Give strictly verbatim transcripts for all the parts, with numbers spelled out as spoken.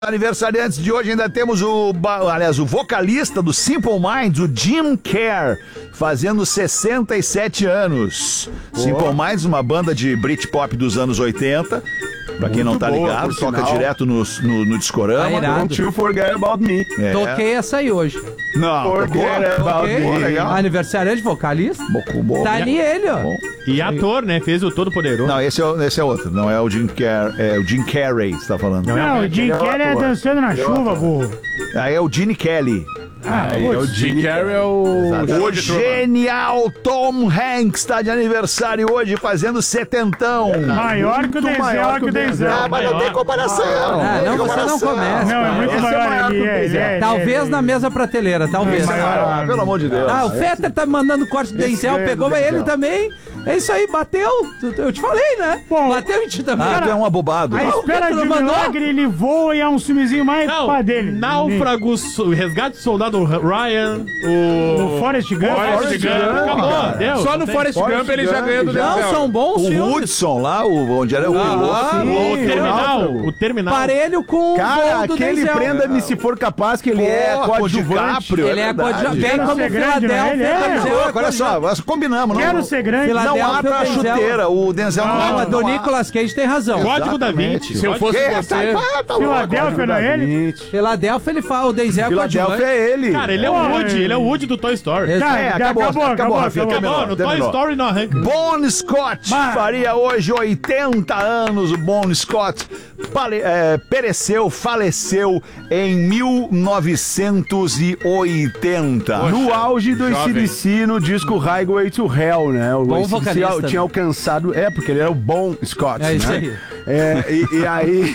Aniversariantes de hoje ainda temos o, aliás, o vocalista do Simple Minds, o Jim Kerr, fazendo sessenta e sete anos. Oh. Simple Minds, uma banda de Britpop dos anos oitenta. Pra quem Muito não tá boa, ligado, toca sinal. direto no, no, no Discorama. Ah, Don't you forget about me. É. Toquei essa aí hoje. Não, forget about me. Legal. Aniversariante vocalista. Boco, boco. Tá ali ele, ó. Bom. E ator, né? Fez o Todo Poderoso. Não, esse é, esse é outro. Não é o Jim Kerr, é o Jim Carrey, você tá falando. Não, não o Jim Carrey é dançando na chuva, burro. Aí é o Gene Kelly. Ah, é o Jim Carrey é o... O genial Tom Hanks está de aniversário hoje, fazendo setentão. Maior que o Denzel, que o Denzel. Ah, mas não tem comparação. Ah, não, você não começa. Não, é muito maior. maior ele é, ele é, talvez na mesma prateleira, talvez. Ah, pelo amor de Deus. Ah, o Fetter tá me mandando corte do Denzel, pegou ele também. É isso aí, bateu. Eu te falei, né? Bom, bateu em ti também. Ah, tu é um abobado. A Espera de Milagre, ele voa e é um filmezinho mais pá dele. Náufrago, Resgate do Soldado Ryan, o... O Forrest Gump. Forrest Gump. Acabou, deu. Só no Forrest Gump ele já ganhou do Denzel. Não, são bons filmes. O Hudson lá, o, onde era o piloto. O Terminal. O Terminal. Parelho com o Cara, aquele Prenda-me se for capaz, que ele é coadjuvante. Ele é coadjuvante. Vem como Filadélfia. Olha só, nós combinamos. Quero ser grande. Não há pra chuteira, o Denzel não é. Não, o Nicolas Cage tem razão. Código da Vinci. Se eu fosse você... Filadélfia não é ele? Filadélfia ele fala, o Denzel é Filadélfia é ele. Cara, ele é o Woody, ele é o Woody do Toy Story. É, acabou, acabou, acabou, Rafinha, acabou, no Toy Story não arranca. Bon Scott faria hoje oitenta anos, o Bon Scott é, pereceu, faleceu em mil novecentos e oitenta. Poxa, no auge do A C D C no disco Highway to Hell, né? O bom vocalista. Tinha alcançado, é, porque ele era o Bon Scott, é isso né? aí. É, e, e aí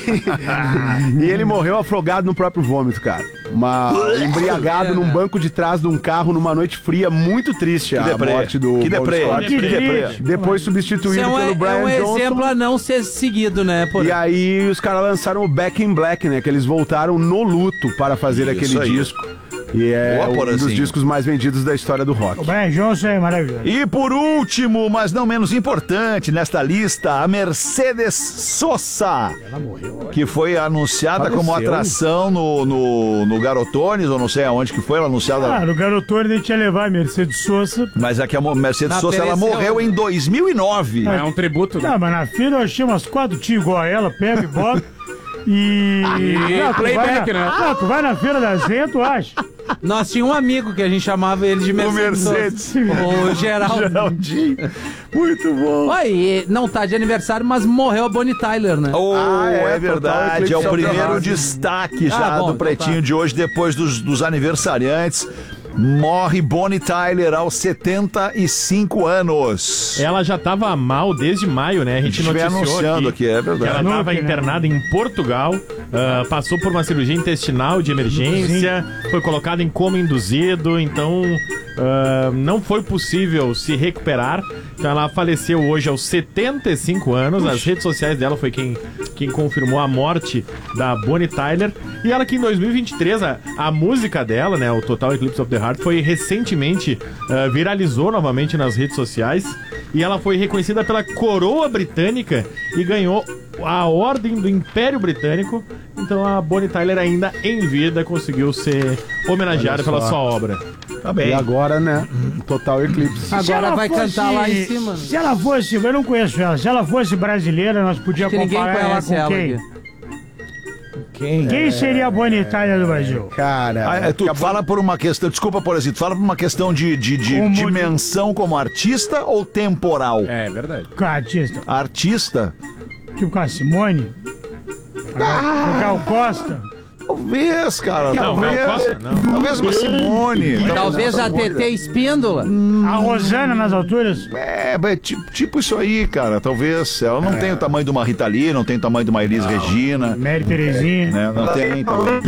e ele morreu afogado no próprio vômito, cara. Uma, embriagado num banco de trás de um carro numa noite fria, muito triste que a deprê. morte do que Bon deprê. Scott. Que deprê. Depois substituído é um, pelo Brian Johnson. É um Johnson. exemplo a não ser seguido, né? Por... E aí os caras lançaram o Back in Black, né? Que eles voltaram no luto para fazer Isso aquele aí. disco. E é Boa, um dos assim. discos mais vendidos da história do rock. O Brian Johnson é maravilhoso. E por último, mas não menos importante nesta lista, a Mercedes Sosa, que foi anunciada Faleceu. como atração no, no, no Garotones, ou não sei aonde que foi, ela anunciada. Ah, no Garotones a gente ia levar a Mercedes Sosa. Mas é que a Mercedes Na Sosa, ela pereceu. morreu em dois mil e nove. É um tributo, né? Não, mas na fila eu achei umas quatro tios igual a ela, pega e bota. E. E não, tu playback, vai na... né? Não, tu vai na feira da Zen, tu acha? Nós tínhamos um amigo que a gente chamava ele de Mercedes. O Mercedes. O Geraldo. Geraldinho. Muito bom. Oi, e não tá de aniversário, mas morreu a Bonnie Tyler, né? Oh, Ah, é, é, verdade, é o total primeiro eclipse destaque já Ah, bom, do Pretinho então tá. de hoje, depois dos, dos aniversariantes. Morre Bonnie Tyler aos setenta e cinco anos. Ela já tava mal desde maio, né? A gente estiver noticiou anunciando aqui, aqui, é que ela verdade. estava internada em Portugal, uh, passou por uma cirurgia intestinal de emergência, foi colocada em coma induzido, então uh, não foi possível se recuperar. Então ela faleceu hoje aos setenta e cinco anos. As redes sociais dela foi quem, quem confirmou a morte da Bonnie Tyler. E ela que em dois mil e vinte e três, a, a música dela, né, o Total Eclipse of the Heart, foi recentemente, uh, viralizou novamente nas redes sociais. E ela foi reconhecida pela coroa britânica e ganhou a ordem do Império Britânico. Então a Bonnie Tyler, ainda em vida, conseguiu ser homenageada pela sua obra. Tá bem. E agora, né? Total Eclipse. Agora vai fosse... cantar lá em cima. Né? Se ela fosse, eu não conheço ela, se ela fosse brasileira, nós podíamos Que ninguém comparar ela conhece com ela quem? aqui. Quem? Quem seria a Bonnie Tyler do Brasil? Cara, Ah, é, tu fala por uma questão, desculpa, Porezito, fala por uma questão de, de, de Como dimensão como artista ou temporal? É verdade. Com a artista. Artista? Tipo com a Simone? Ah. Com o Gal Costa? Talvez, cara. Não, talvez, Gal Costa, não. talvez uma Simone. Talvez a T T Espíndola. A Rosana nas alturas? É, é tipo, tipo isso aí, cara. Talvez. Ela não é. tem o tamanho de uma Rita Lee, não tem o tamanho de uma Elis Regina. Mary Terezinha. Né? Não tem, talvez.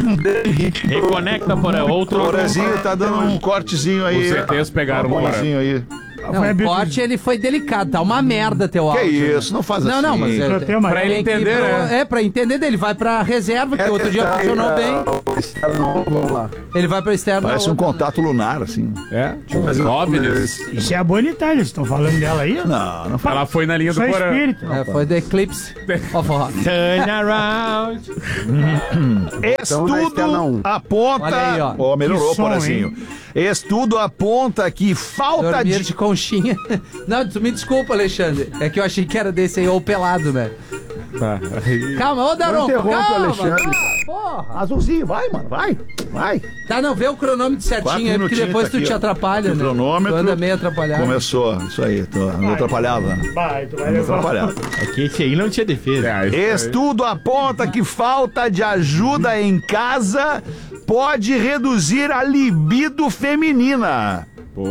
Reconecta por outro. O Porazinho tá dando um cortezinho aí. Os C Ts pegaram um uma. aí. Não, o corte, ele foi delicado, tá uma merda teu áudio. Que isso, não faz não, assim. Não, não, mas... Pra ter uma- Pra ele tem que ir entender, pro- né? É, pra entender dele, vai pra reserva, que outro dia funcionou bem. Vamos lá. Ele vai pra externo. Parece na um outra, contato lunar, assim. É, OVNIs. Isso é a Bonita, eles estão falando dela aí? Não, não faz. Ela foi na linha do Só Porã. espírito. né? É, foi The Eclipse of Rock. Turn around. Estudo na externa um. aponta. Olha aí, ó. Ó, melhorou, Que som, Porazinho. Estudo aponta que falta Dormir de. de conchinha. Não, tu me desculpa, Alexandre. É que eu achei que era desse aí, ou pelado, né? Tá. Calma, ô Daronco, interrompe o calma. Alexandre. calma, Porra. Azulzinho, vai, mano, vai. Vai. Tá, não, vê o cronômetro Quatro certinho aí, porque minutinhos depois tá tu aqui, te ó. atrapalha, O né? cronômetro Tu anda meio atrapalhado. Começou, isso aí, tô, não atrapalhava. Vai, tu vai Não levar. atrapalhava. É que esse aí não tinha defesa. É, isso aí. Estudo aponta que falta de ajuda em casa pode reduzir a libido feminina.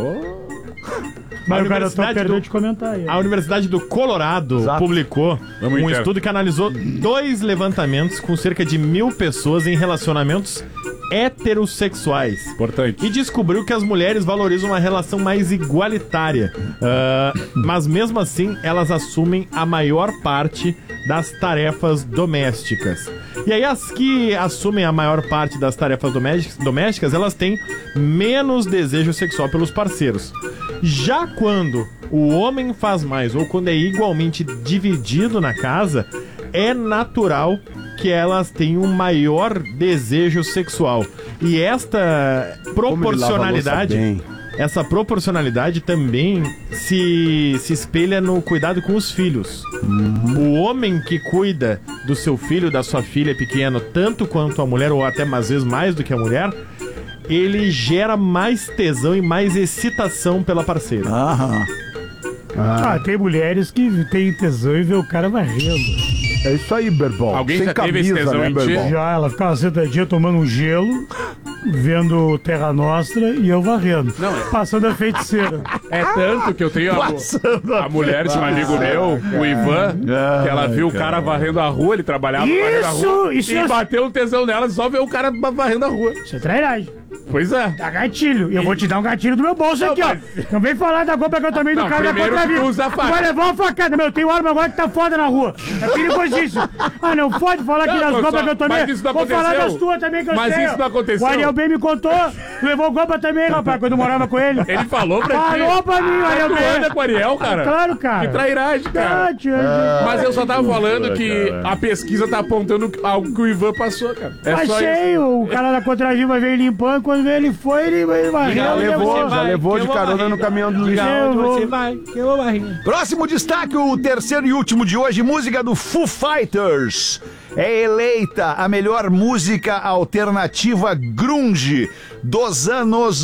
Mas A o cara só Universidade perdeu do- de comentar aí. A Universidade do Colorado Exato. publicou Vamos, um Inter. estudo que analisou dois levantamentos com cerca de mil pessoas em relacionamentos heterossexuais. Importante. E descobriu que as mulheres valorizam uma relação mais igualitária. Ah, mas mesmo assim, elas assumem a maior parte das tarefas domésticas. E aí, as que assumem a maior parte das tarefas domésticas, domésticas elas têm menos desejo sexual pelos parceiros. Já quando o homem faz mais, ou quando é igualmente dividido na casa, é natural que elas tenham um maior desejo sexual. E esta proporcionalidade, Como ele lava a louça bem. essa proporcionalidade também se, se espelha no cuidado com os filhos. O homem que cuida do seu filho, da sua filha pequena, tanto quanto a mulher, ou até às vezes mais do que a mulher, ele gera mais tesão e mais excitação pela parceira. Aham. Ah, tem mulheres que têm tesão em ver o cara varrendo. É isso aí, Berbol. Alguém Sem já teve esse camisa, tesão né, em ti? Berbol? Já ela ficava sentadinha tomando um gelo, vendo Terra Nostra e eu varrendo. Não, é- Passando a feiticeira. É tanto que eu tenho a, a mulher de um amigo meu, o Ivan, que ela viu o cara varrendo a rua, ele trabalhava varrendo a Isso, rua, isso e é- bateu o tesão nela só ver o cara varrendo a rua. Isso é trairagem. Pois é. Dá gatilho. E eu vou te dar um gatilho do meu bolso Não, aqui, mas- ó. Não vem falar da compra que eu tomei do Não, cara da primeiro contra que tu mim. usa a Tu faca. vai levar uma facada, meu. Tem arma agora que tá foda na rua. É perigosíssimo. Ah, não pode falar aqui Não, das mas compras só- que eu tomei. mas isso não Vou falar aconteceu. das tuas também que eu Mas sei. isso não aconteceu. O Ariel bem me contou. Tu levou compra também, rapaz, quando eu morava com ele. Ele falou pra ti. Falou pra mim, o Ariel Tu anda bem. com o Ariel, cara? Claro, cara. Que trairagem, cara. Ah, tio, Mas eu só tava falando que a pesquisa tá apontando algo que o Ivan passou, cara. É só isso. Achei, o cara da Contragiva veio limpando, quando veio ele foi, ele, ele varreu. Já ele levou, levou. já levou de carona no caminhão do lixo. Eu vou- vai, que eu vou barrinha. Próximo destaque, o terceiro e último de hoje, música do Foo Fighters. É eleita a melhor música alternativa grunge dos anos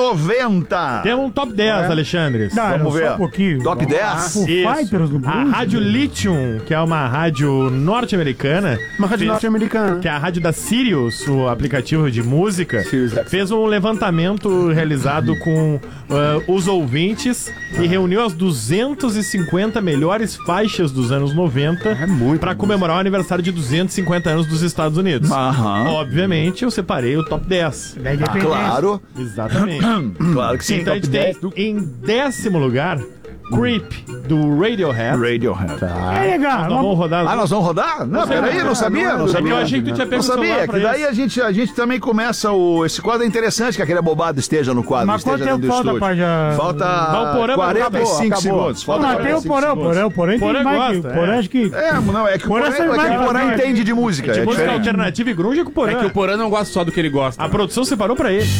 noventa. Temos um top dez, Alexandre. Não, Vamos não, ver. Só um pouquinho. Top dez. Foo Isso. Fighters do A blues. Rádio Lithium, que é uma rádio norte-americana, Uma rádio fez- norte-americana. que é a rádio da Sirius, o aplicativo de música, Sirius X M. fez um levantamento realizado com ah, os ouvintes e reuniu as duzentas e cinquenta melhores faixas dos anos noventa É muito para música. comemorar o aniversário de duzentos e cinquenta anos dos Estados Unidos. Aham. Obviamente, eu separei o top dez. Da independência. Claro, Exatamente. claro que sim. Então a gente tem em décimo lugar Creep, do Radiohead. Radiohead. É legal. Nós uma- vamos rodar. Ah, nós vamos rodar? Não, sei, peraí, não, não sabia, não é não do sabia. Eu achei que tu tinha Não pego o celular sabia, pra que daí isso. a gente, a gente também começa o... Esse quadro é interessante, que aquele abobado esteja no quadro, Mas quanto esteja tempo dentro do falta estúdio. pra já- Falta Mas o Porã quarenta e cinco acabou, acabou. segundos. Falta Não, tem o quarenta e cinco Porã, o segundos. Porã, o Porã Porã tem mais que... gosta, O Porã é. acho que... É, não, é que o Porã Porã, você é vai que o Porã fazer. entende de música. De é música diferente. alternativa e grunge é com o Porã. É que o Porã não gosta só do que ele gosta. A produção separou pra ele.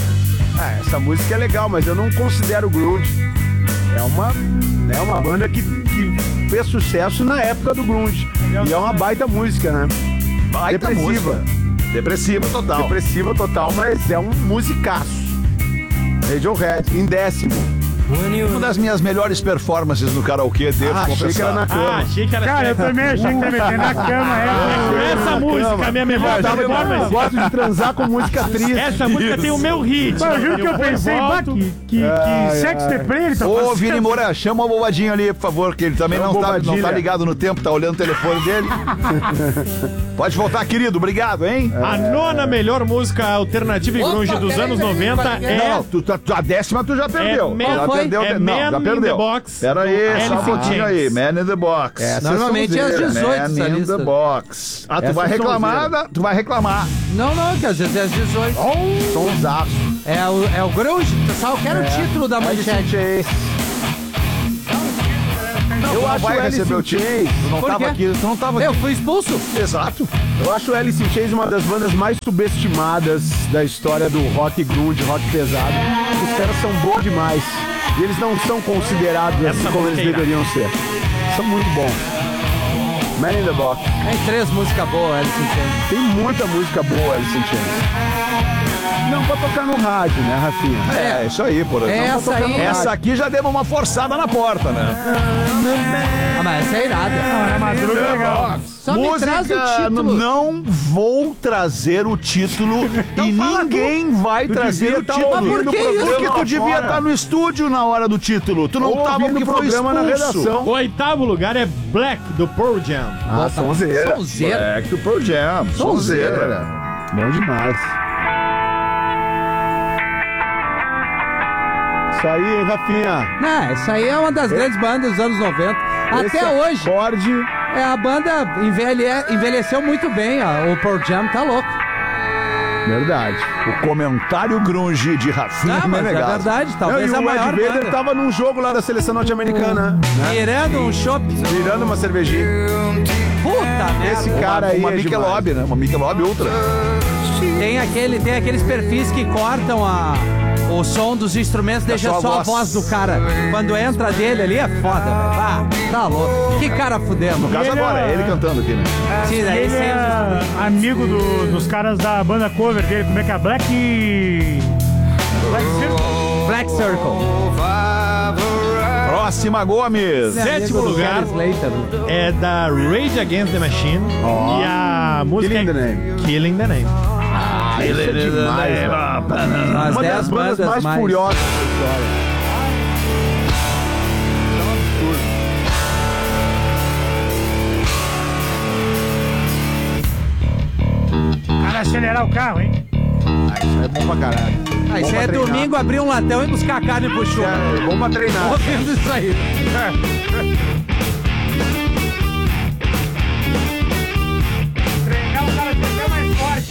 Ah, essa música é legal, mas eu não considero grunge. É uma, é uma banda que, que fez sucesso na época do grunge. E é uma baita música, né? Baita Depressiva. música. Depressiva total. Depressiva total, mas é um musicaço. Radiohead, em décimo. Uma das minhas melhores performances no karaokê, devo Ah, achei que era na confessar. cama. Ah, achei que era. Cara, eu também achei que tá metendo na cama. É, Essa música, a minha melhor Eu performance. gosto de transar com música triste. Essa música tem o meu hit. Mas eu juro que eu vou e pensei, bah, volto. que, que, que sex deprê ele tá Ô, fazendo. Vini Moura, chama o bobadinho ali, por favor, que ele também Chama não o tá, não Bobadilha. tá ligado no tempo, tá olhando o telefone dele. Pode voltar, querido, obrigado, hein? A nona melhor música alternativa e grunge dos anos noventa é. Não, tu, tu- tu- a décima tu já É perdeu. Metal Qual foi. perdeu. É não, Man já in perdeu. the Box, Pera aí, do só um Alice in pouquinho Chains. aí. Man in the Box. Essa Normalmente é às sonzeira, dezoito essa Man in lista. the Box. Ah, tu Essa vai reclamar, sonzeira. da- tu vai reclamar. Não, não, que às vezes é às dezoito. Sonsaço. É o, é o grunge, só eu quero o título da Alice in manchete. Chains. Eu acho vai Alice receber in o título. Chains. Tu não Por tava quê? aqui, tu não tava Eu aqui. fui expulso. Exato. Eu acho o Alice in Chains uma das bandas mais subestimadas da história do rock grunge, rock pesado. Os caras são bons demais. E eles não são considerados assim Essa como eles música é deveriam ser. São muito bons. Man in the Box. Tem três músicas boas, Alice in Chains. Tem muita música boa, Alice in Chains. Não pra tocar no rádio, né, Rafinha? É, isso aí, por exemplo. Essa aí. Essa aqui já deu uma forçada na porta, né? Ah, mas essa é irada. É Madruga é legal. Só me traz o título. Não vou trazer o título e ninguém vai trazer o devia tá título. ouvindo Por que o programa isso? Porque tu lá devia fora. estar no estúdio na hora do título. Tu não Ou tava ouvindo porque o foi programa na expulso. redação. O oitavo lugar é Black, do Pearl Jam. Ah, sonzeira. Sonzeira. Black do Pearl Jam. Sonzeira. Bom demais. Isso aí, Rafinha. Não, essa aí é uma das grandes bandas dos anos noventa. Esse Até hoje, acorde. é, a banda envelhe... envelheceu muito bem. Ó. O Pearl Jam tá louco. Verdade. O comentário grunge de Rafinha Não, mas é Menegasso. verdade. Talvez Não, a e o maior Ed Vader banda. tava num jogo lá da seleção norte-americana, né? Virando um chopp. Virando uma cervejinha. Puta merda. Esse cara aí Uma é Michelob, né? Uma Michelob Ultra. Tem, aquele, tem aqueles perfis que cortam a, o som dos instrumentos, deixa só a só a voz. voz do cara. Quando entra dele ali é foda, velho. Ah, tá louco. Que cara fudendo. No caso Ele agora, é- é ele cantando aqui, né? Sim, daí Ele sem os é instrumentos. amigo do- dos caras da banda cover dele. Como é que é? Black... Black Circle? Black Circle. Próxima, Gomes. Sétimo Amigo do lugar. Gary Slater. É da Rage Against the Machine. E a música Killing é the Name. Killing the Name. Ah, isso é demais, velho. As Uma dez das bandas bandas mais, furiosas da história. Cara, acelerar o carro, hein? Ah, isso é bom pra caralho. Ah, isso Bom é pra treinar. domingo, abrir um latão e buscar carne pro show. É bom pra treinar. Ouvindo isso aí. Treinar o cara fica mais forte.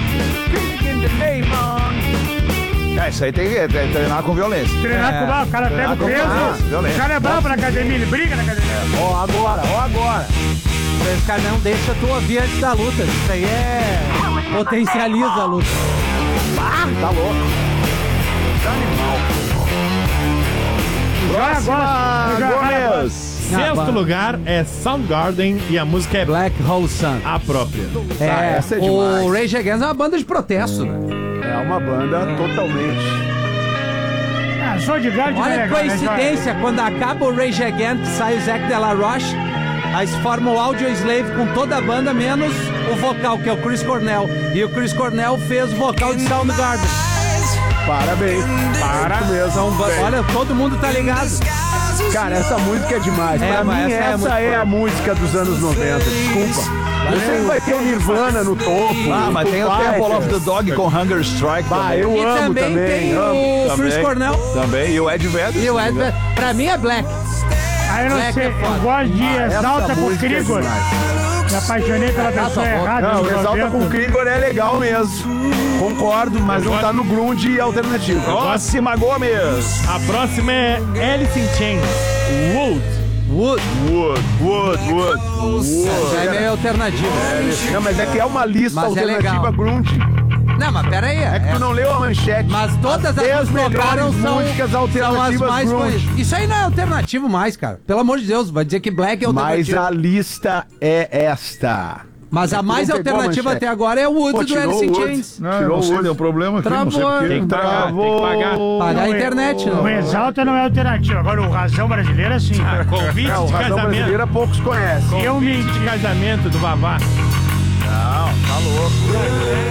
É, isso aí tem que tem que treinar com violência. Treinar É, com o cara pega o com violência, peso. violência. O cara é bravo na academia, ele briga na academia. Ó agora, ó agora. Esse cara não deixa tu ouvir antes da luta. Isso aí é. Potencializa a luta. Tá louco. Agora, agora. agora, Gomes. Sexto banda. lugar é Soundgarden e a música é Black Hole Sun. a própria. É, essa é o demais. Rage Against é uma banda de protesto, né? É uma banda totalmente. Ah, sou de guarda, Olha é que legal, né, coincidência, quando acaba o Rage Against, que sai o Zac de la Roche, aí se forma o Audio Slave com toda a banda, menos o vocal, que é o Chris Cornell. E o Chris Cornell fez o vocal de Soundgarden. Parabéns. Parabéns mesmo. Então, ba- olha, todo mundo tá ligado. Cara, essa música é demais. É, pra mas mim, essa é essa muito é, a música dos anos noventa. Desculpa. Eu sei que vai ter o Nirvana no topo. Ah, mas tem o Foo Temple of the Fighters. Dog com Hunger Strike Bah, também. eu E amo também também. tem amo. o Chris Também. Cornell Também, e o Ed Vedder. e o Ed. Vedder. Pra mim é Black. Ah, eu não Black sei, é foda. eu gosto de Essa Exalta com música é Krigor. demais. Me apaixonei pela Cala a pessoa boca. errada. Não, o nos Exalta noventa. com o Krigor é legal mesmo. Concordo, mas não tá no grunge alternativo. Próxima, Gomes. A próxima é Alice in Chains. Wood. Wood. Wood, Wood, Wood. Já é meio alternativo. Não, mas é que é uma lista Mas é alternativa legal. grunge. Não, mas pera aí. É que tu não leu a manchete. Mas todas as dez que tocaram melhores são, músicas são as alternativas mais grunge. conhecidas. Isso aí não é alternativo mais, cara. Pelo amor de Deus, vai dizer que Black é Mas alternativo. a lista é esta. Mas a Tu mais não pegou a alternativa manchete. até agora é o Wood Pô, do tirou Alice in o Wood. Chains. Não, Tirou não sei, o deu problema aqui, não sei Travou. porquê. Tem que pagar, tem que pagar. Pagar a Não, internet, o, não. o Exalta não é alternativo. Agora, o Razão Brasileira, sim. Ah, convite É, o de Razão casamento. Brasileira poucos conhecem. Eu me Convite de casamento do Vavá. Não, tá louco.